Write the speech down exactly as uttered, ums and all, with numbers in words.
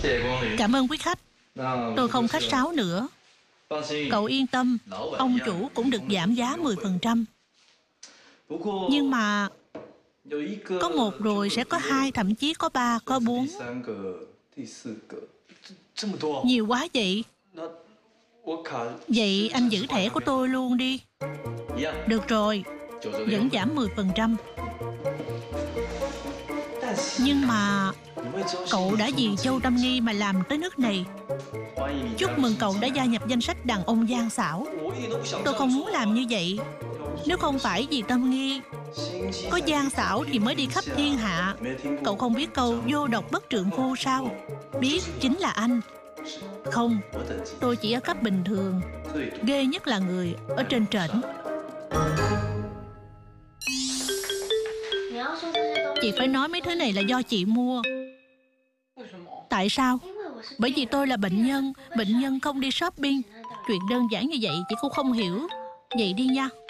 Cảm ơn quý khách. Tôi không khách sáo nữa. Cậu yên tâm, ông chủ cũng được giảm giá mười phần trăm. Nhưng mà có một rồi sẽ có hai, thậm chí có ba, có bốn. Nhiều quá vậy. Vậy anh giữ thẻ của tôi luôn đi. Được rồi, vẫn giảm mười phần trăm. Nhưng mà cậu đã vì Châu Tâm Nghi mà làm tới nước này. Chúc mừng cậu đã gia nhập danh sách đàn ông gian xảo. Tôi không muốn làm như vậy. Nếu không phải vì Tâm Nghi có gian xảo thì mới đi khắp thiên hạ. Cậu không biết câu vô độc bất trượng phu sao? Biết chính là anh. Không, tôi chỉ ở cấp bình thường. Ghê nhất là người ở trên trển. Chị phải nói mấy thứ này là do chị mua. Tại sao? Bởi vì tôi là bệnh nhân. Bệnh nhân không đi shopping. Chuyện đơn giản như vậy chị cũng không hiểu. Vậy đi nha.